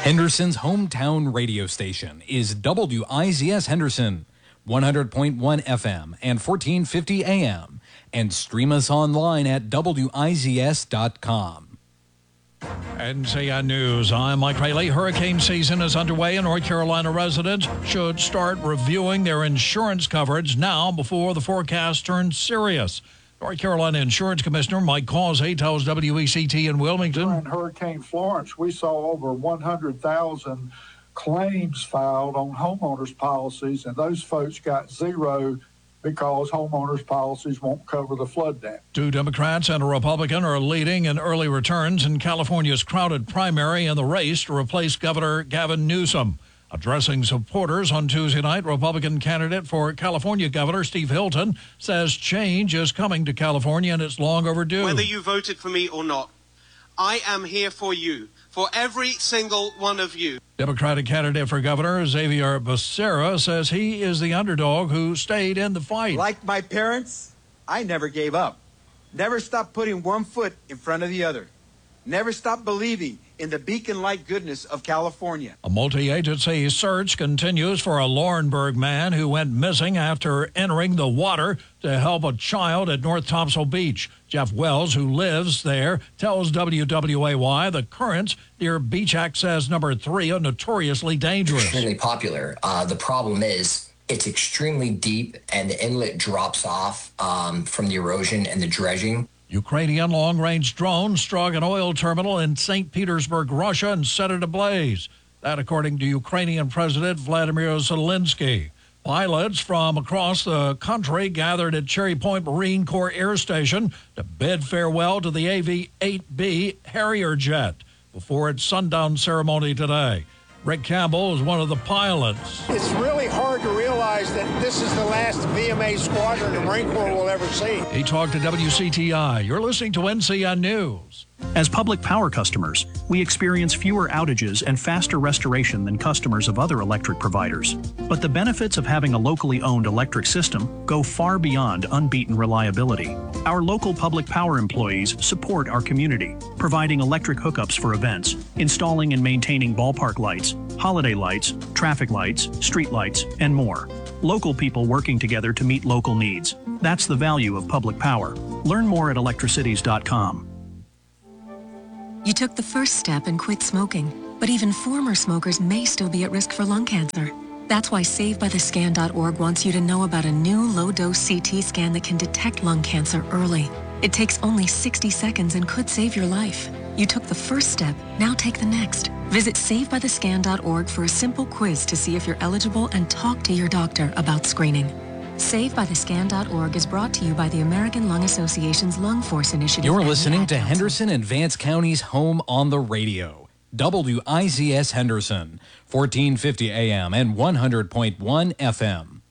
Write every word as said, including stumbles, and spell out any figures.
Henderson's hometown radio station is W I Z S Henderson, one hundred point one F M and fourteen fifty A M, and stream us online at W I Z S dot com. N C N News, I'm Mike Rayleigh. Hurricane season is underway, and North Carolina residents should start reviewing their insurance coverage now before the forecast turns serious. North Carolina Insurance Commissioner Mike Causey tells W E C T in Wilmington. During Hurricane Florence, we saw over one hundred thousand claims filed on homeowners policies, and those folks got zero because homeowners policies won't cover the flood damage. Two Democrats and a Republican are leading in early returns in California's crowded primary in the race to replace Governor Gavin Newsom. Addressing supporters on Tuesday night, Republican candidate for California Governor Steve Hilton says change is coming to California and it's long overdue. Whether you voted for me or not, I am here for you, for every single one of you. Democratic candidate for governor Xavier Becerra says he is the underdog who stayed in the fight. Like my parents, I never gave up. Never stopped putting one foot in front of the other. Never stopped believing in the beacon-like goodness of California. A multi-agency search continues for a Laurinburg man who went missing after entering the water to help a child at North Topsail Beach. Jeff Wells, who lives there, tells W W A Y the currents near beach access number three are notoriously dangerous. Extremely popular. Uh, the problem is it's extremely deep and the inlet drops off um, from the erosion and the dredging. Ukrainian long-range drone struck an oil terminal in Saint Petersburg, Russia, and set it ablaze. That, according to Ukrainian President Vladimir Zelensky. Pilots from across the country gathered at Cherry Point Marine Corps Air Station to bid farewell to the A V eight B Harrier jet before its sundown ceremony today. Rick Campbell is one of the pilots. It's really hard to realize that this is the last V M A squadron the Marine Corps will ever see. He talked to W C T I. You're listening to N C N News. As public power customers, we experience fewer outages and faster restoration than customers of other electric providers. But the benefits of having a locally owned electric system go far beyond unbeaten reliability. Our local public power employees support our community, providing electric hookups for events, installing and maintaining ballpark lights, holiday lights, traffic lights, street lights, and more. Local people working together to meet local needs. That's the value of public power. Learn more at electricities dot com. You took the first step and quit smoking, but even former smokers may still be at risk for lung cancer. That's why Save By The Scan dot org wants you to know about a new low-dose C T scan that can detect lung cancer early. It takes only sixty seconds and could save your life. You took the first step, now take the next. Visit Save By The Scan dot org for a simple quiz to see if you're eligible and talk to your doctor about screening. Save By The Scan dot org is brought to you by the American Lung Association's Lung Force Initiative. You're listening to Henderson and Vance County's home on the radio. W I Z S Henderson, fourteen fifty A M and one hundred point one F M.